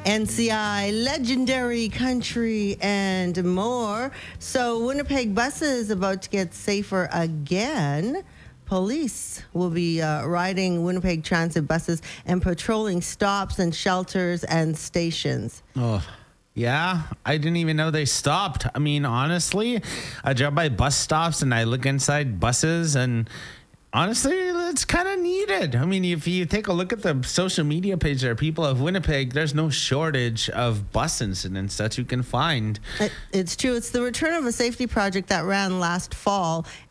NCI, legendary country, and more. So Winnipeg buses about to get safer again. Police will be riding Winnipeg Transit buses and patrolling stops and shelters and stations. Oh, yeah. I didn't even know they stopped. I mean, honestly, I drive by bus stops and I look inside buses and honestly, it's kind of needed. I mean, if you take a look at the social media page there, people of Winnipeg, there's no shortage of bus incidents that you can find. It's true. It's the return of a safety project that ran last fall.